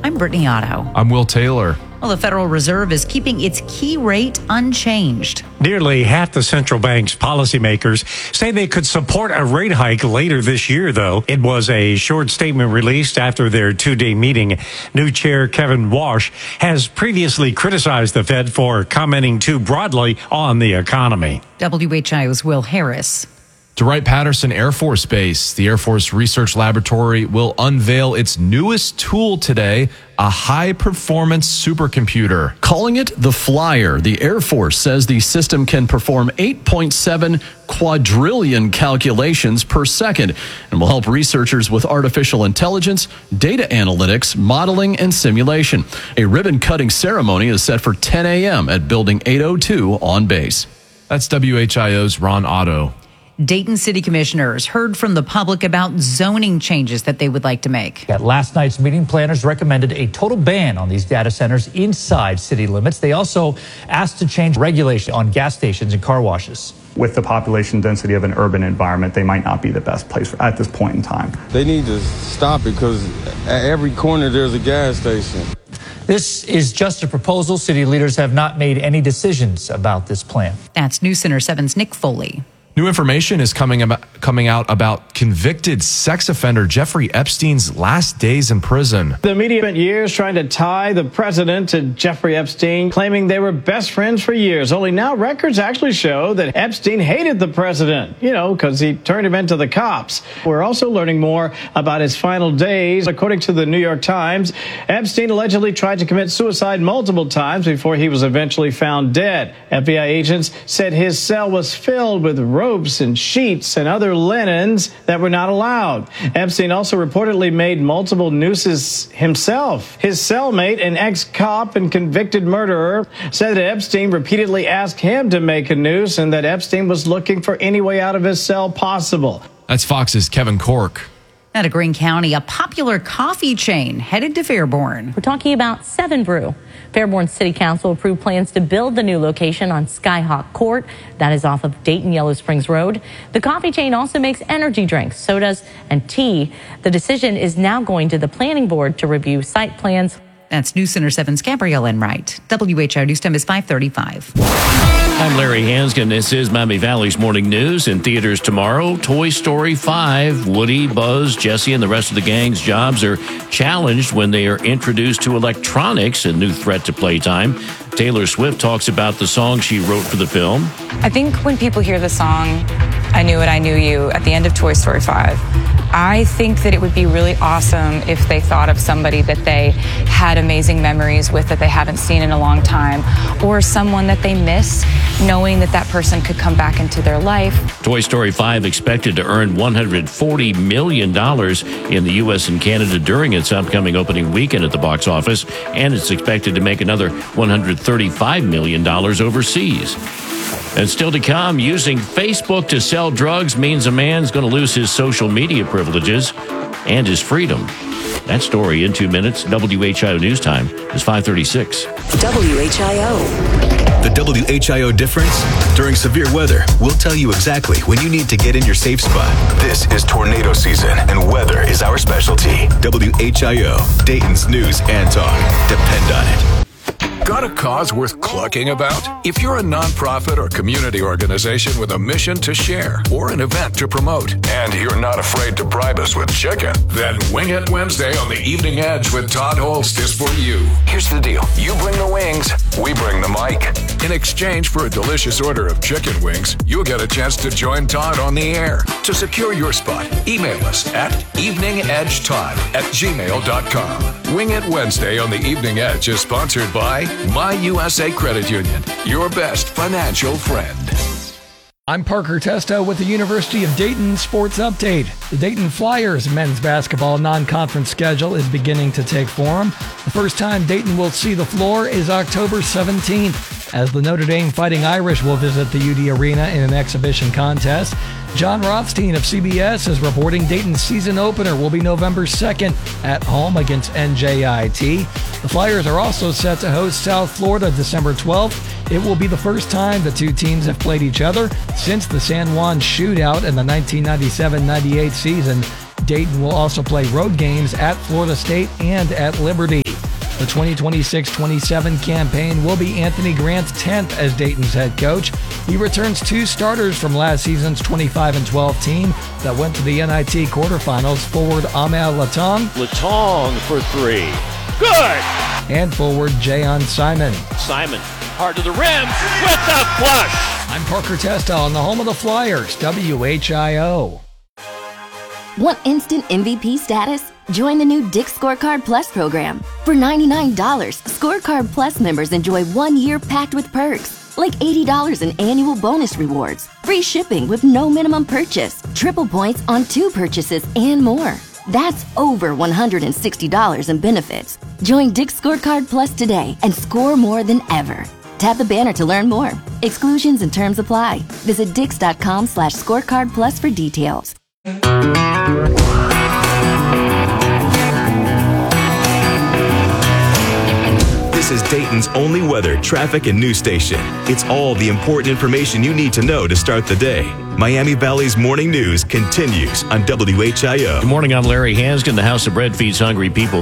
I'm Brittany Otto. I'm Will Taylor. Well, the Federal Reserve is keeping its key rate unchanged. Nearly half the central bank's policymakers say they could support a rate hike later this year, though. It was a short statement released after their two-day meeting. New chair Kevin Walsh has previously criticized the Fed for commenting too broadly on the economy. WHIO's Will Harris. To Wright-Patterson Air Force Base, the Air Force Research Laboratory will unveil its newest tool today, a high-performance supercomputer. Calling it the Flyer, the Air Force says the system can perform 8.7 quadrillion calculations per second and will help researchers with artificial intelligence, data analytics, modeling, and simulation. A ribbon-cutting ceremony is set for 10 a.m. at Building 802 on base. That's WHIO's Ron Otto. Dayton City Commissioners heard from the public about zoning changes that they would like to make. At last night's meeting, planners recommended a total ban on these data centers inside city limits. They also asked to change regulation on gas stations and car washes. With the population density of an urban environment, they might not be the best place at this point in time. They need to stop it because at every corner there's a gas station. This is just a proposal. City leaders have not made any decisions about this plan. That's News Center 7's Nick Foley. New information is coming out about convicted sex offender Jeffrey Epstein's last days in prison. The media spent years trying to tie the president to Jeffrey Epstein, claiming they were best friends for years. Only now records actually show that Epstein hated the president, because he turned him into the cops. We're also learning more about his final days. According to the New York Times, Epstein allegedly tried to commit suicide multiple times before he was eventually found dead. FBI agents said his cell was filled with ropes and sheets and other linens that were not allowed. Epstein also reportedly made multiple nooses himself. His cellmate, an ex-cop and convicted murderer, said that Epstein repeatedly asked him to make a noose and that Epstein was looking for any way out of his cell possible. That's Fox's Kevin Cork. Out of Greene County, a popular coffee chain headed to Fairborn. We're talking about Seven Brew. Fairborn City Council approved plans to build the new location on Skyhawk Court. That is off of Dayton Yellow Springs Road. The coffee chain also makes energy drinks, sodas, and tea. The decision is now going to the planning board to review site plans. That's News Center 7's Gabrielle Enright. WHIO News Time is 5:35. I'm Larry Hanskin. This is Miami Valley's Morning News. In theaters tomorrow, Toy Story 5. Woody, Buzz, Jessie, and the rest of the gang's jobs are challenged when they are introduced to electronics, a new threat to playtime. Taylor Swift talks about the song she wrote for the film. I think when people hear the song, I Knew It, I Knew You, at the end of Toy Story 5, I think that it would be really awesome if they thought of somebody that they had amazing memories with that they haven't seen in a long time, or someone that they miss, knowing that that person could come back into their life. Toy Story 5 expected to earn $140 million in the U.S. and Canada during its upcoming opening weekend at the box office, and it's expected to make another $135 million overseas. And still to come, using Facebook to sell drugs means a man's going to lose his social media privileges and his freedom. That story in 2 minutes. WHIO News Time is 5:36. WHIO. The WHIO difference? During severe weather, we'll tell you exactly when you need to get in your safe spot. This is tornado season, and weather is our specialty. WHIO, Dayton's news and talk. Depend on it. Got a cause worth clucking about? If you're a nonprofit or community organization with a mission to share or an event to promote, and you're not afraid to bribe us with chicken, then Wing It Wednesday on the Evening Edge with Todd Holst is for you. Here's the deal. You bring the wings, we bring the mic. In exchange for a delicious order of chicken wings, you'll get a chance to join Todd on the air. To secure your spot, email us at eveningedgetodd@gmail.com. Wing It Wednesday on the Evening Edge is sponsored by My USA Credit Union, your best financial friend. I'm Parker Testo with the University of Dayton Sports Update. The Dayton Flyers men's basketball non-conference schedule is beginning to take form. The first time Dayton will see the floor is October 17th, as the Notre Dame Fighting Irish will visit the UD Arena in an exhibition contest. John Rothstein of CBS is reporting Dayton's season opener will be November 2nd at home against NJIT. The Flyers are also set to host South Florida December 12th. It will be the first time the two teams have played each other since the San Juan shootout in the 1997-98 season. Dayton will also play road games at Florida State and at Liberty. The 2026-27 campaign will be Anthony Grant's 10th as Dayton's head coach. He returns 2 starters from last season's 25-12 team that went to the NIT quarterfinals. Forward Amel Latong. Latong for 3. Good! And forward Jayon Simon. Simon, hard to the rim with the flush. I'm Parker Testa on the home of the Flyers, WHIO. Want instant MVP status? Join the new Dick's Scorecard Plus program. For $99, Scorecard Plus members enjoy 1 year packed with perks, like $80 in annual bonus rewards, free shipping with no minimum purchase, triple points on 2 purchases, and more. That's over $160 in benefits. Join Dick's Scorecard Plus today and score more than ever. Tap the banner to learn more. Exclusions and terms apply. Visit dix.com/scorecard plus for details. This is Dayton's only weather, traffic, and news station. It's all the important information you need to know to start the day. Miami Valley's Morning News continues on WHIO. Good morning, I'm Larry Hanskin. The House of Bread feeds hungry people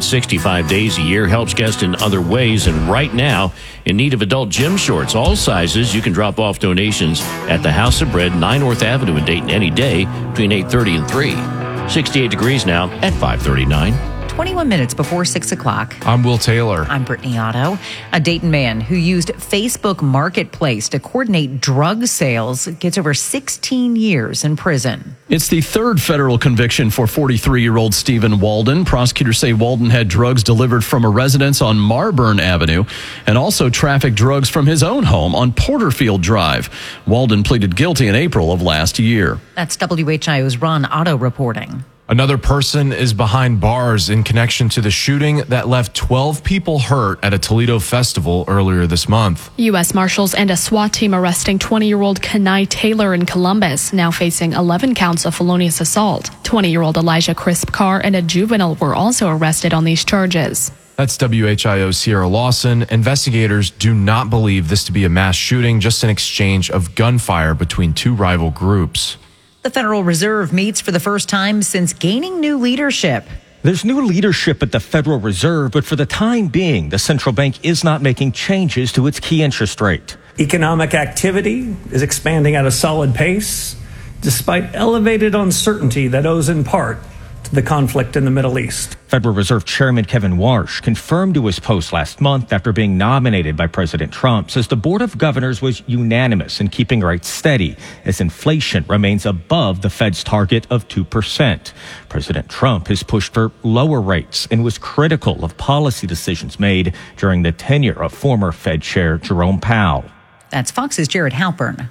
365 days a year, helps guests in other ways, and right now, in need of adult gym shorts, all sizes, you can drop off donations at the House of Bread, 9 North Avenue in Dayton any day between 8:30 and 3. 68 degrees now at 5:39. 21 minutes before 6 o'clock. I'm Will Taylor. I'm Brittany Otto. A Dayton man who used Facebook Marketplace to coordinate drug sales gets over 16 years in prison. It's the 3rd federal conviction for 43-year-old Stephen Walden. Prosecutors say Walden had drugs delivered from a residence on Marburn Avenue and also trafficked drugs from his own home on Porterfield Drive. Walden pleaded guilty in April of last year. That's WHIO's Ron Otto reporting. Another person is behind bars in connection to the shooting that left 12 people hurt at a Toledo festival earlier this month. U.S. Marshals and a SWAT team arresting 20-year-old Kenai Taylor in Columbus, now facing 11 counts of felonious assault. 20-year-old Elijah Crisp Carr and a juvenile were also arrested on these charges. That's WHIO's Sierra Lawson. Investigators do not believe this to be a mass shooting, just an exchange of gunfire between 2 rival groups. The Federal Reserve meets for the first time since gaining new leadership. There's new leadership at the Federal Reserve, but for the time being, the central bank is not making changes to its key interest rate. Economic activity is expanding at a solid pace, despite elevated uncertainty that owes in part to the conflict in the Middle East. Federal Reserve Chairman Kevin Warsh confirmed to his post last month after being nominated by President Trump, says the Board of Governors was unanimous in keeping rates steady as inflation remains above the Fed's target of 2%. President Trump has pushed for lower rates and was critical of policy decisions made during the tenure of former Fed Chair Jerome Powell. That's Fox's Jared Halpern.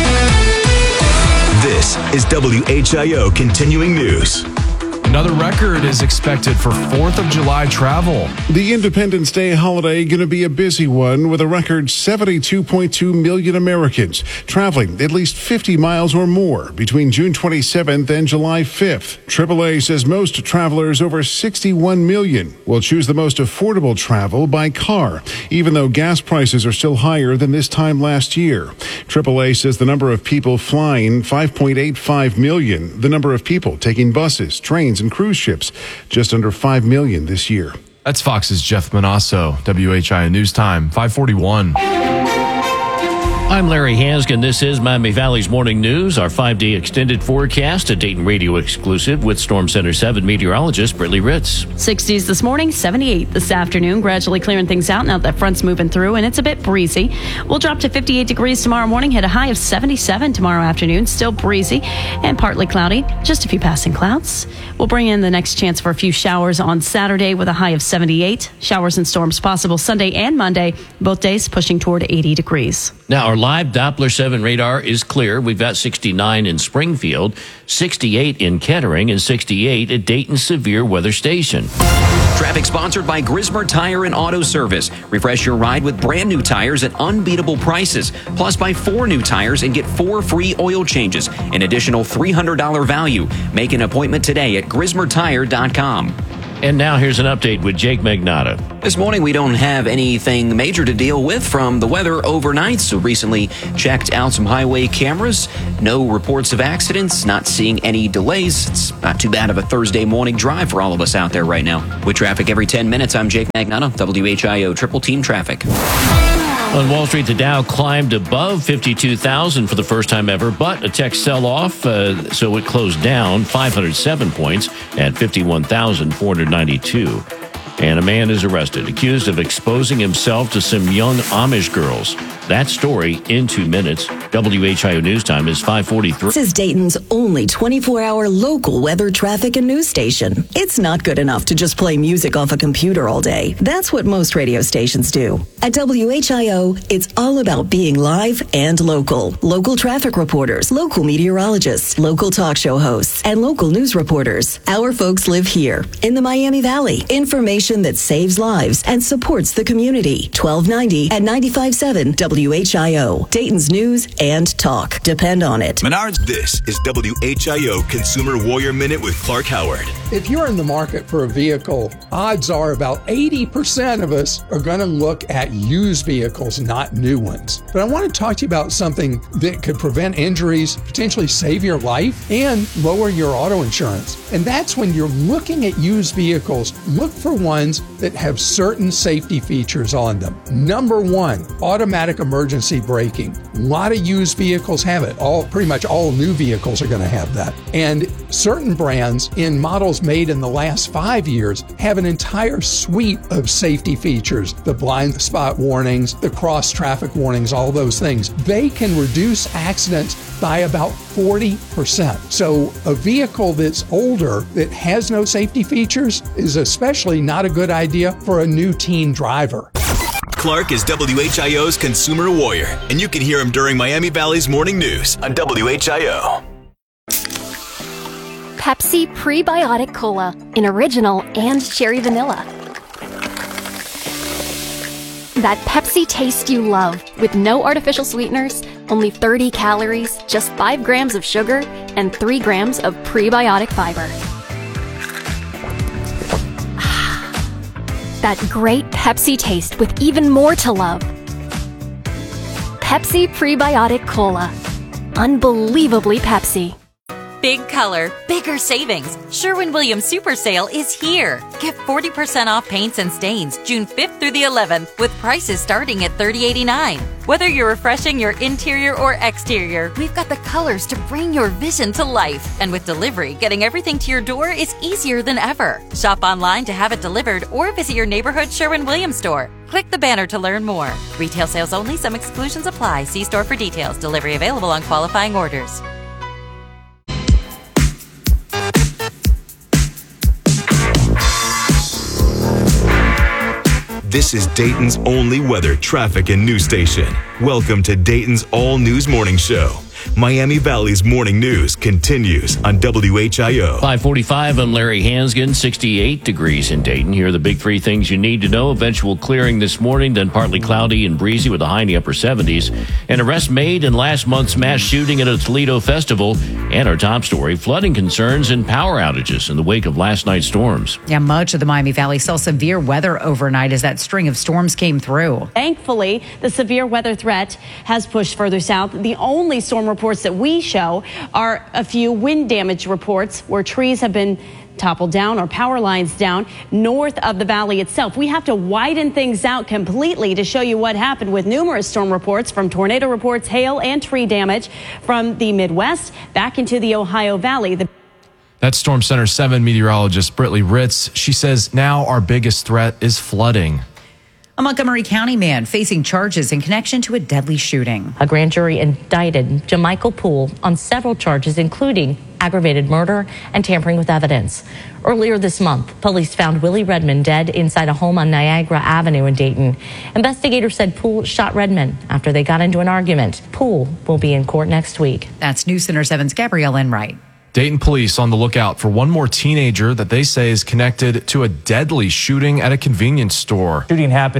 This is WHIO Continuing News. Another record is expected for 4th of July travel. The Independence Day holiday going to be a busy one with a record 72.2 million Americans traveling at least 50 miles or more between June 27th and July 5th. AAA says most travelers, over 61 million, will choose the most affordable travel by car, even though gas prices are still higher than this time last year. AAA says the number of people flying, 5.85 million. The number of people taking buses, trains, and cruise ships, just under 5 million this year. That's Fox's Jeff Manasso. WHIO News Time, 541. I'm Larry Hanskin. This is Miami Valley's Morning News, our 5-day extended forecast, a Dayton Radio exclusive with Storm Center 7 meteorologist Brittany Ritz. 60s this morning, 78 this afternoon, gradually clearing things out now that front's moving through, and it's a bit breezy. We'll drop to 58 degrees tomorrow morning, hit a high of 77 tomorrow afternoon, still breezy and partly cloudy, just a few passing clouds. We'll bring in the next chance for a few showers on Saturday with a high of 78. Showers and storms possible Sunday and Monday, both days pushing toward 80 degrees. Now, our live Doppler 7 radar is clear. We've got 69 in Springfield, 68 in Kettering, and 68 at Dayton Severe Weather Station. Traffic sponsored by Grismer Tire and Auto Service. Refresh your ride with brand new tires at unbeatable prices. Plus, buy 4 new tires and get 4 free oil changes. An additional $300 value. Make an appointment today at GrismerTire.com. And now here's an update with Jake Magnotta. This morning, we don't have anything major to deal with from the weather overnight. So recently checked out some highway cameras. No reports of accidents, not seeing any delays. It's not too bad of a Thursday morning drive for all of us out there right now. With traffic every 10 minutes, I'm Jake Magnotta, WHIO Triple Team Traffic. On Wall Street, the Dow climbed above 52,000 for the first time ever, but a tech sell-off, so it closed down 507 points at 51,492. And a man is arrested, accused of exposing himself to some young Amish girls. That story in 2 minutes. WHIO News Time is 5:43. This is Dayton's only 24-hour local weather, traffic, and news station. It's not good enough to just play music off a computer all day. That's what most radio stations do. At WHIO, it's all about being live and local. Local traffic reporters, local meteorologists, local talk show hosts, and local news reporters. Our folks live here in the Miami Valley. Information that saves lives and supports the community. 1290 and 95.7 WHIO. Dayton's news and talk. Depend on it. Menards, this is WHIO Consumer Warrior Minute with Clark Howard. If you're in the market for a vehicle, odds are about 80% of us are going to look at used vehicles, not new ones. But I want to talk to you about something that could prevent injuries, potentially save your life, and lower your auto insurance. And that's when you're looking at used vehicles, look for ones that have certain safety features on them. Number one, automatic emergency braking. A lot of used vehicles have it. Pretty much all new vehicles are going to have that. And certain brands in models made in the last 5 years have an entire suite of safety features. The blind spot warnings, the cross traffic warnings, all those things. They can reduce accidents by about 40%. So a vehicle that's older that has no safety features is especially not a good idea for a new teen driver. Clark is WHIO's Consumer Warrior, and you can hear him during Miami Valley's Morning News on WHIO. Pepsi Prebiotic Cola in original and cherry vanilla. That Pepsi taste you love with no artificial sweeteners, only 30 calories, just 5 grams of sugar, and 3 grams of prebiotic fiber. That great Pepsi taste with even more to love. Pepsi Prebiotic Cola. Unbelievably Pepsi. Big color, bigger savings. Sherwin-Williams Super Sale is here. Get 40% off paints and stains June 5th through the 11th with prices starting at $30.89. Whether you're refreshing your interior or exterior, we've got the colors to bring your vision to life. And with delivery, getting everything to your door is easier than ever. Shop online to have it delivered or visit your neighborhood Sherwin-Williams store. Click the banner to learn more. Retail sales only. Some exclusions apply. See store for details. Delivery available on qualifying orders. This is Dayton's only weather, traffic, and news station. Welcome to Dayton's All News Morning Show. Miami Valley's morning news continues on WHIO. 5:45, I'm Larry Hansgen, 68 degrees in Dayton. Here are the big three things you need to know. Eventual clearing this morning, then partly cloudy and breezy with a high in the upper 70s. An arrest made in last month's mass shooting at a Toledo festival. And our top story, flooding concerns and power outages in the wake of last night's storms. Yeah, much of the Miami Valley saw severe weather overnight as that string of storms came through. Thankfully, the severe weather threat has pushed further south. The only storm reports that we show are a few wind damage reports where trees have been toppled down or power lines down north of the valley itself. We have to widen things out completely to show you what happened with numerous storm reports, from tornado reports, hail and tree damage from the Midwest back into the Ohio Valley. That's Storm Center 7 meteorologist Britley Ritz. She says now our biggest threat is flooding. A Montgomery County man facing charges in connection to a deadly shooting. A grand jury indicted Jamichael Poole on several charges, including aggravated murder and tampering with evidence. Earlier this month, police found Willie Redmond dead inside a home on Niagara Avenue in Dayton. Investigators said Poole shot Redmond after they got into an argument. Poole will be in court next week. That's News Center 7's Gabrielle Enright. Dayton police on the lookout for one more teenager that they say is connected to a deadly shooting at a convenience store. Shooting happened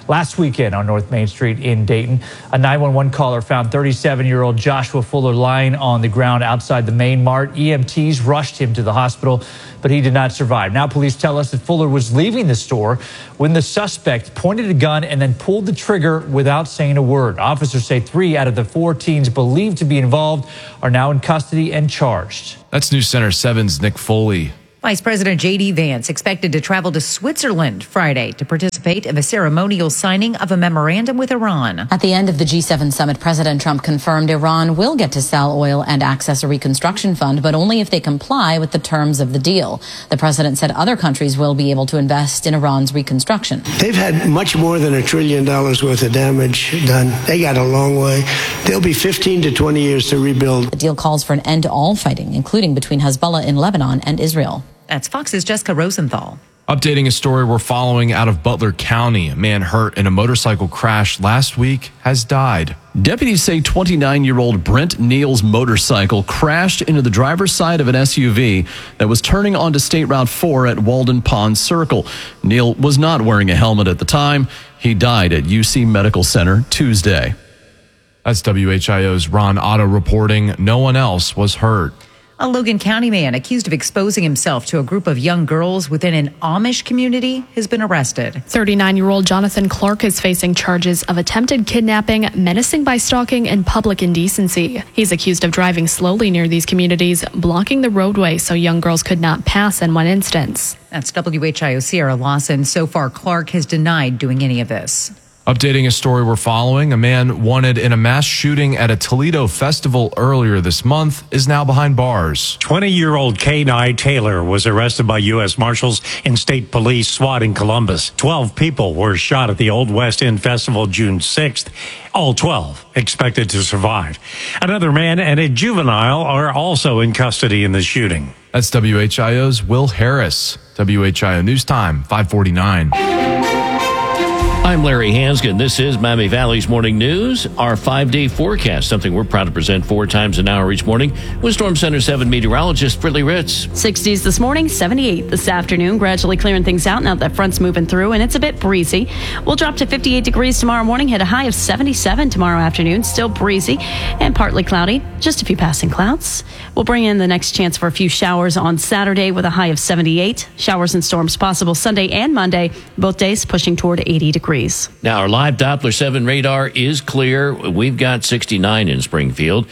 last weekend on North Main Street in Dayton. A 911 caller found 37-year-old Joshua Fuller lying on the ground outside the Main Mart. EMTs rushed him to the hospital, but he did not survive. Now police tell us that Fuller was leaving the store when the suspect pointed a gun and then pulled the trigger without saying a word. Officers say 3 out of the 4 teens believed to be involved are now in custody and charged. That's News Center 7's Nick Foley. Vice President J.D. Vance expected to travel to Switzerland Friday to participate in the ceremonial signing of a memorandum with Iran. At the end of the G7 summit, President Trump confirmed Iran will get to sell oil and access a reconstruction fund, but only if they comply with the terms of the deal. The president said other countries will be able to invest in Iran's reconstruction. They've had much more than $1 trillion worth of damage done. They got a long way. There'll be 15 to 20 years to rebuild. The deal calls for an end to all fighting, including between Hezbollah in Lebanon and Israel. That's Fox's Jessica Rosenthal. Updating a story we're following out of Butler County. A man hurt in a motorcycle crash last week has died. Deputies say 29-year-old Brent Neal's motorcycle crashed into the driver's side of an SUV that was turning onto State Route 4 at Walden Pond Circle. Neal was not wearing a helmet at the time. He died at UC Medical Center Tuesday. That's WHIO's Ron Otto reporting. No one else was hurt. A Logan County man accused of exposing himself to a group of young girls within an Amish community has been arrested. 39-year-old Jonathan Clark is facing charges of attempted kidnapping, menacing by stalking, and public indecency. He's accused of driving slowly near these communities, blocking the roadway so young girls could not pass in one instance. That's WHIO Sierra Lawson. So far, Clark has denied doing any of this. Updating a story we're following, a man wanted in a mass shooting at a Toledo festival earlier this month is now behind bars. 20-year-old Kenai Taylor was arrested by U.S. Marshals and State Police SWAT in Columbus. 12 people were shot at the Old West End Festival June 6th. All 12 expected to survive. Another man and a juvenile are also in custody in the shooting. That's WHIO's Will Harris. WHIO News Time, 5:49. I'm Larry Hansgen. This is Miami Valley's Morning News. Our 5-day forecast, something we're proud to present 4 times an hour each morning, with Storm Center 7 meteorologist Brittany Ritz. 60s this morning, 78 this afternoon, gradually clearing things out now that front's moving through, and it's a bit breezy. We'll drop to 58 degrees tomorrow morning, hit a high of 77 tomorrow afternoon, still breezy and partly cloudy, just a few passing clouds. We'll bring in the next chance for a few showers on Saturday with a high of 78. Showers and storms possible Sunday and Monday, both days pushing toward 80 degrees. Now, our live Doppler 7 radar is clear. We've got 69 in Springfield,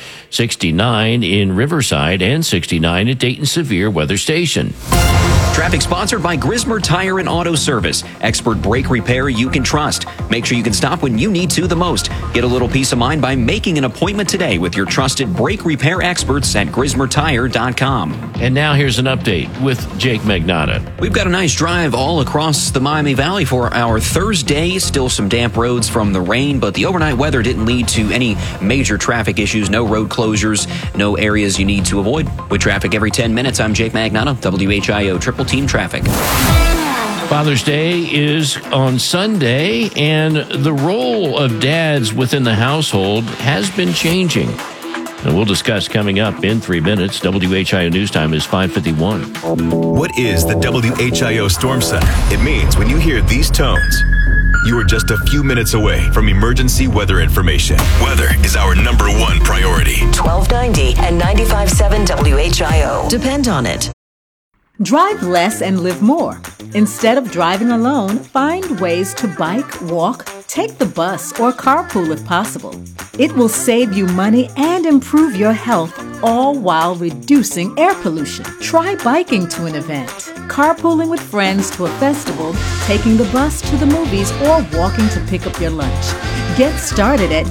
69 in Riverside, and 69 at Dayton Severe Weather Station. Traffic sponsored by Grismer Tire and Auto Service. Expert brake repair you can trust. Make sure you can stop when you need to the most. Get a little peace of mind by making an appointment today with your trusted brake repair experts at GrismerTire.com. And now here's an update with Jake Magnotta. We've got a nice drive all across the Miami Valley for our Thursday. Still some damp roads from the rain, but the overnight weather didn't lead to any major traffic issues. No road closures, no areas you need to avoid. With traffic every 10 minutes, I'm Jake Magnotta, WHIO Triple Team Traffic. Father's Day is on Sunday, and the role of dads within the household has been changing. And we'll discuss coming up in 3 minutes. WHIO News Time is 5:51. What is the WHIO Storm Center? It means when you hear these tones, you are just a few minutes away from emergency weather information. Weather is our #1 priority. 1290 and 95.7 WHIO. Depend on it. Drive less and live more. Instead of driving alone, find ways to bike, walk, take the bus, or carpool if possible. It will save you money and improve your health, all while reducing air pollution. Try biking to an event, carpooling with friends to a festival, taking the bus to the movies, or walking to pick up your lunch. Get started at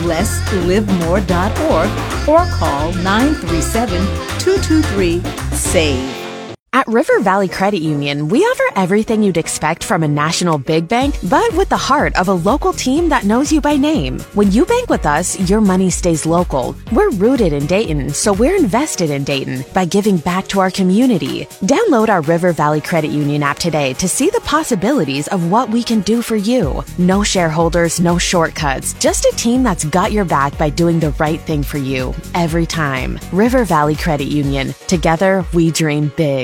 drivelesslivemore.org or call 937-223-SAVE. At River Valley Credit Union, we offer everything you'd expect from a national big bank, but with the heart of a local team that knows you by name. When you bank with us, your money stays local. We're rooted in Dayton, so we're invested in Dayton by giving back to our community. Download our River Valley Credit Union app today to see the possibilities of what we can do for you. No shareholders, no shortcuts, just a team that's got your back by doing the right thing for you every time. River Valley Credit Union. Together, we dream big.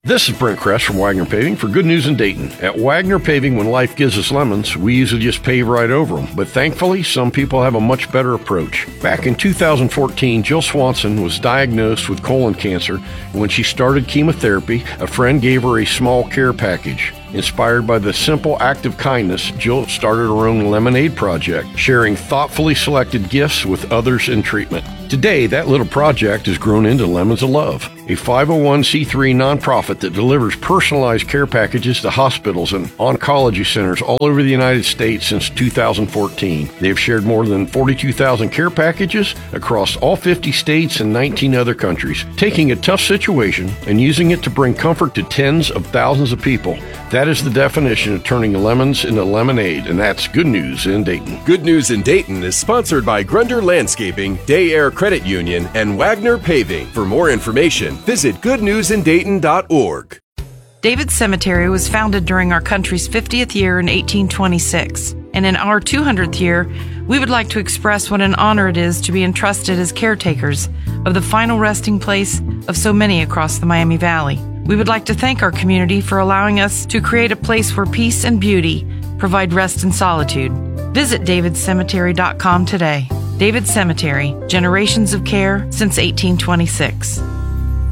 This is Brent Kress from Wagner Paving for Good News in Dayton. At Wagner Paving, when life gives us lemons, we usually just pave right over them. But thankfully, some people have a much better approach. Back in 2014, Jill Swanson was diagnosed with colon cancer. When she started chemotherapy, a friend gave her a small care package. Inspired by the simple act of kindness, Jill started her own lemonade project, sharing thoughtfully selected gifts with others in treatment. Today, that little project has grown into Lemons of Love, a 501c3 nonprofit that delivers personalized care packages to hospitals and oncology centers all over the United States since 2014. They have shared more than 42,000 care packages across all 50 states and 19 other countries, taking a tough situation and using it to bring comfort to tens of thousands of people. That is the definition of turning lemons into lemonade, and that's Good News in Dayton. Good News in Dayton is sponsored by Grunder Landscaping, Day Air Credit Union, and Wagner Paving. For more information, visit goodnewsindayton.org. David's Cemetery was founded during our country's 50th year in 1826. And in our 200th year, we would like to express what an honor it is to be entrusted as caretakers of the final resting place of so many across the Miami Valley. We would like to thank our community for allowing us to create a place where peace and beauty provide rest and solitude. Visit davidscemetery.com today. David Cemetery, generations of care since 1826.